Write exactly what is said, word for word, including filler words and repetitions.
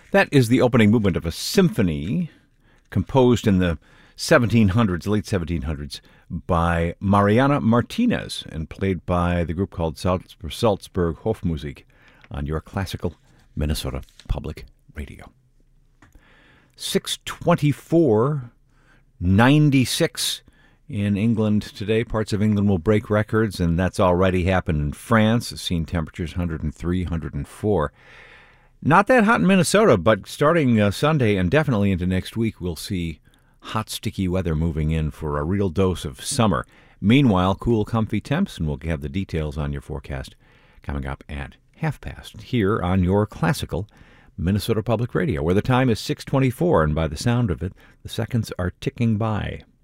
That is the opening movement of a symphony composed in the seventeen hundreds, late seventeen hundreds, by Mariana Martinez and played by the group called Salzburg, Salzburg Hofmusik on your classical Minnesota Public Radio. six twenty-four ninety-six in England today. Parts of England will break records, and that's already happened in France. It's seen temperatures one hundred three, one hundred four. Not that hot in Minnesota, but starting uh, Sunday and definitely into next week, we'll see hot, sticky weather moving in for a real dose of summer. Meanwhile, cool, comfy temps, and we'll have the details on your forecast coming up at half past here on your classical Minnesota Public Radio, where the time is six twenty-four, and by the sound of it, the seconds are ticking by.